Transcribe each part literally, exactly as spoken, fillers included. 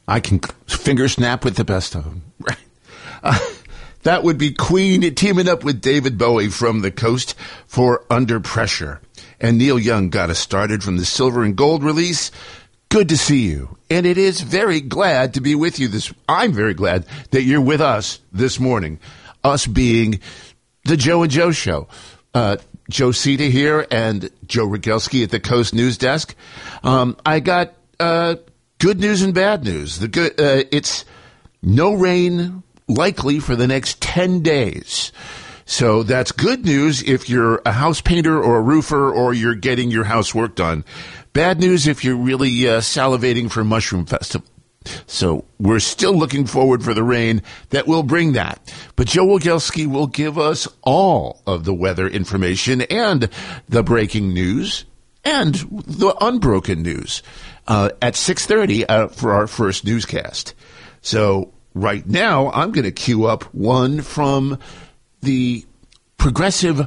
I can finger snap with the best of them. Right. Uh, that would be Queen teaming up with David Bowie from the Coast for Under Pressure. And Neil Young got us started from the Silver and Gold release. Good to see you. And it is very glad to be with you this. I'm very glad that you're with us this morning. Us being the Joe and Joe Show. Uh, Joe Sita here and Joe Rogelski at the Coast News Desk. Um, I got uh, good news and bad news. The good, uh, it's no rain likely for the next ten days. So that's good news if you're a house painter or a roofer or you're getting your house work done. Bad news if you're really uh, salivating for Mushroom Festival. So we're still looking forward for the rain that will bring that. But Joe Rogelski will give us all of the weather information and the breaking news and the unbroken news uh, at six thirty uh, for our first newscast. So right now, I'm going to queue up one from the progressive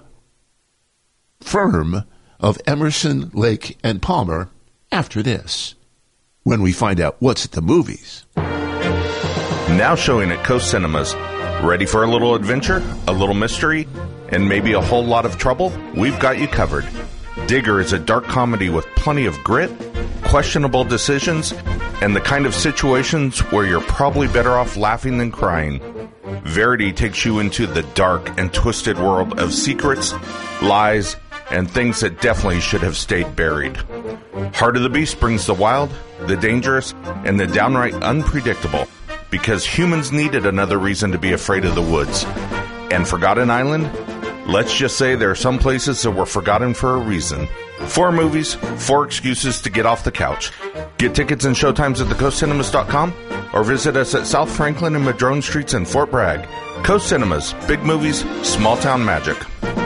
firm of Emerson, Lake, and Palmer after this, when we find out what's at the movies. Now showing at Coast Cinemas. Ready for a little adventure, a little mystery, and maybe a whole lot of trouble? We've got you covered. Digger is a dark comedy with plenty of grit, questionable decisions, and the kind of situations where you're probably better off laughing than crying. Verity takes you into the dark and twisted world of secrets, lies, and things that definitely should have stayed buried. Heart of the Beast brings the wild, the dangerous, and the downright unpredictable, because humans needed another reason to be afraid of the woods. And Forgotten Island? Let's just say there are some places that were forgotten for a reason. Four movies, four excuses to get off the couch. Get tickets and showtimes at the coast cinemas dot com or visit us at South Franklin and Madrone Streets in Fort Bragg. Coast Cinemas, big movies, small town magic.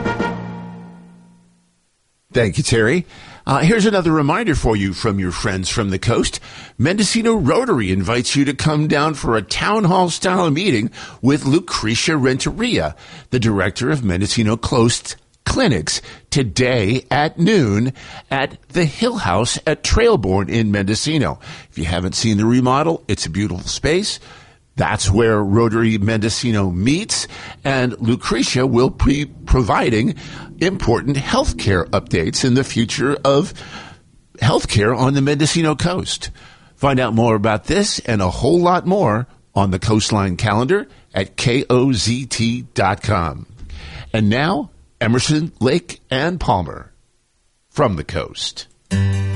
Thank you, Terry. Uh, here's another reminder for you from your friends from the coast. Mendocino Rotary invites you to come down for a town hall-style meeting with Lucretia Renteria, the director of Mendocino Coast Clinics, today at noon at the Hill House at Trailborn in Mendocino. If you haven't seen the remodel, it's a beautiful space. That's where Rotary Mendocino meets, and Lucretia will be providing important healthcare updates in the future of healthcare on the Mendocino coast. Find out more about this and a whole lot more on the Coastline calendar at K O Z T dot com. And now, Emerson, Lake, and Palmer from the coast.